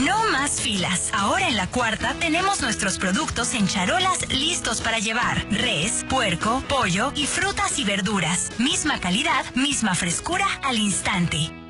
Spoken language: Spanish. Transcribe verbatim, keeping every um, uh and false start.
No más filas. Ahora en la Cuarta tenemos nuestros productos en charolas listos para llevar. Res, puerco, pollo y frutas y verduras. Misma calidad, misma frescura al instante.